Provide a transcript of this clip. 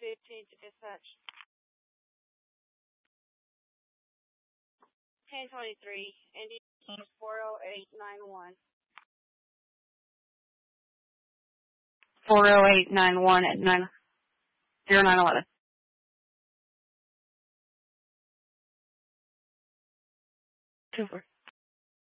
215 to dispatch. 1023, Indy 40891. 40891 at 0911. Super.